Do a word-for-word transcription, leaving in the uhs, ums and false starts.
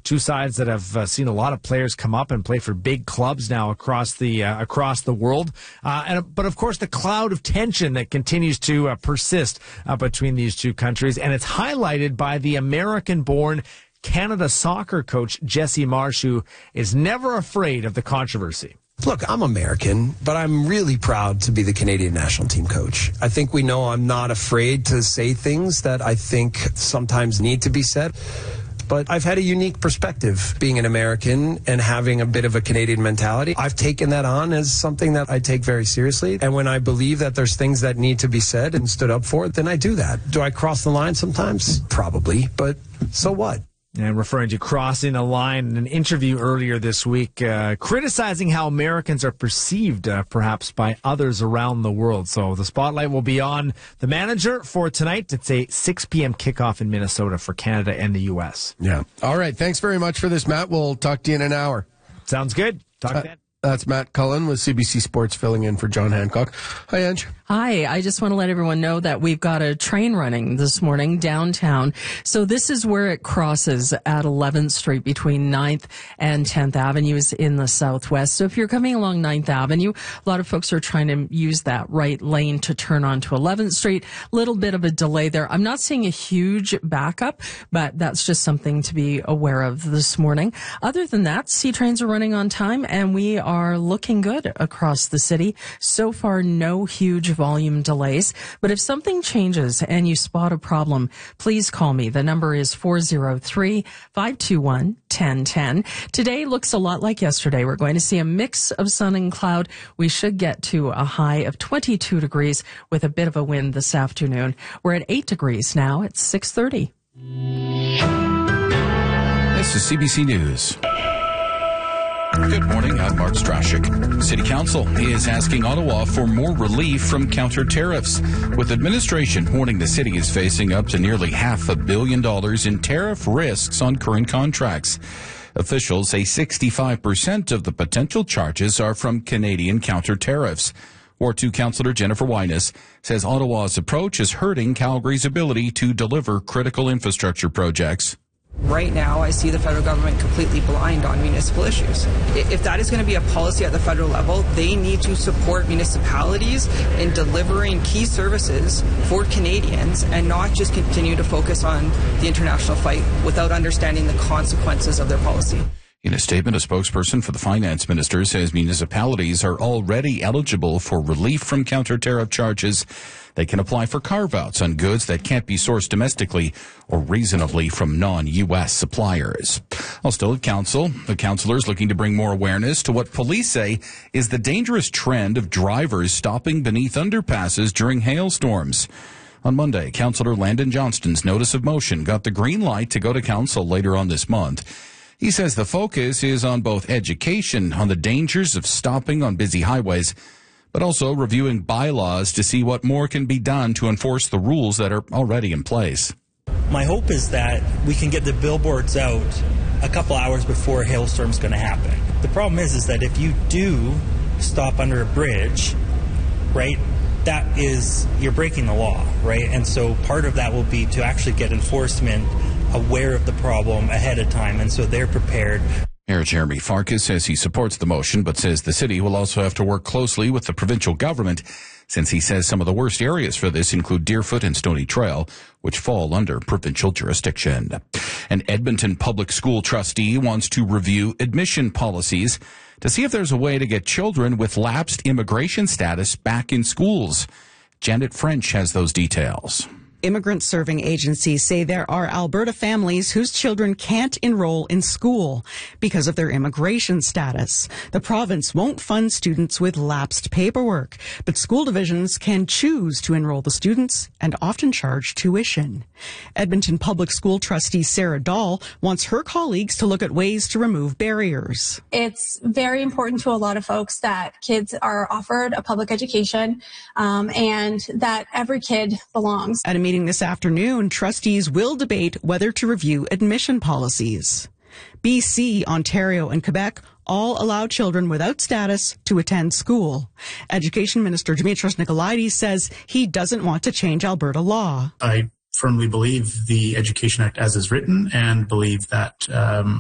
two sides that have uh, seen a lot of players come up and play for big clubs now across the uh, across the world. Uh, and but of course, the cloud of tension that continues to uh, persist uh, between these two countries, and it's highlighted by the American-born Canada soccer coach Jesse Marsh, who is never afraid of the controversy. Look, I'm American, but I'm really proud to be the Canadian national team coach. I think we know I'm not afraid to say things that I think sometimes need to be said. But I've had a unique perspective being an American and having a bit of a Canadian mentality. I've taken that on as something that I take very seriously. And when I believe that there's things that need to be said and stood up for, then I do that. Do I cross the line sometimes? Probably. But so what? And referring to crossing a line in an interview earlier this week, uh, criticizing how Americans are perceived, uh, perhaps, by others around the world. So the spotlight will be on the manager for tonight. It's a six p.m. kickoff in Minnesota for Canada and the U S. Yeah. All right. Thanks very much for this, Matt. We'll talk to you in an hour. Sounds good. Talk uh, then. That's Matt Cullen with C B C Sports filling in for John Hancock. Hi, Ange. Hi, I just want to let everyone know that we've got a train running this morning downtown. So this is where it crosses at eleventh Street between ninth and tenth Avenues in the southwest. So if you're coming along ninth Avenue, a lot of folks are trying to use that right lane to turn onto eleventh Street. Little bit of a delay there. I'm not seeing a huge backup, but that's just something to be aware of this morning. Other than that, C trains are running on time and we are looking good across the city. So far, no huge volume delays. But if something changes and you spot a problem, please call me. The number is four oh three, five two one, one oh one oh. Today looks a lot like yesterday. We're going to see a mix of sun and cloud. We should get to a high of twenty-two degrees with a bit of a wind this afternoon. We're at eight degrees now. It's six thirty. This is C B C News. Good morning, I'm Mark Strashik. City Council is asking Ottawa for more relief from counter tariffs, with administration warning the city is facing up to nearly half a billion dollars in tariff risks on current contracts. Officials say sixty-five percent of the potential charges are from Canadian counter tariffs. Ward two Councillor Jennifer Wyness says Ottawa's approach is hurting Calgary's ability to deliver critical infrastructure projects. Right now, I see the federal government completely blind on municipal issues. If that is going to be a policy at the federal level, they need to support municipalities in delivering key services for Canadians and not just continue to focus on the international fight without understanding the consequences of their policy. In a statement, a spokesperson for the finance minister says municipalities are already eligible for relief from counter-tariff charges. They can apply for carve-outs on goods that can't be sourced domestically or reasonably from non-U S suppliers. While still at council, the councillors looking to bring more awareness to what police say is the dangerous trend of drivers stopping beneath underpasses during hailstorms. On Monday, Councillor Landon Johnston's notice of motion got the green light to go to council later on this month. He says the focus is on both education on the dangers of stopping on busy highways, but also reviewing bylaws to see what more can be done to enforce the rules that are already in place. My hope is that we can get the billboards out a couple hours before a hailstorm's going to happen. The problem is, is that if you do stop under a bridge, right, that is, you're breaking the law, right? And so part of that will be to actually get enforcement aware of the problem ahead of time, and so they're prepared. Mayor Jeremy Farkas says he supports the motion, but says the city will also have to work closely with the provincial government, since he says some of the worst areas for this include Deerfoot and Stony Trail, which fall under provincial jurisdiction. An Edmonton public school trustee wants to review admission policies to see if there's a way to get children with lapsed immigration status back in schools. Janet French has those details. Immigrant serving agencies say there are Alberta families whose children can't enroll in school because of their immigration status. The province won't fund students with lapsed paperwork, but school divisions can choose to enroll the students and often charge tuition. Edmonton Public School trustee Sarah Dahl wants her colleagues to look at ways to remove barriers. It's very important to a lot of folks that kids are offered a public education um, and that every kid belongs. At a meeting this afternoon, trustees will debate whether to review admission policies. B C, Ontario, and Quebec all allow children without status to attend school. Education Minister Dimitris Nicolaides says he doesn't want to change Alberta law. I firmly believe the Education Act as is written and believe that um,